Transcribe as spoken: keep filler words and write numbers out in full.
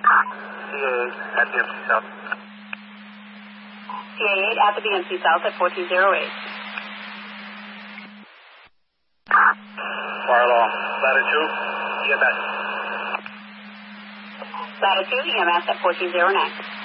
C A eight at B M C South. C A eight at the B M C South at fourteen oh eight. Fire along. Latitude, E M S. Latitude, E M S at fourteen oh nine.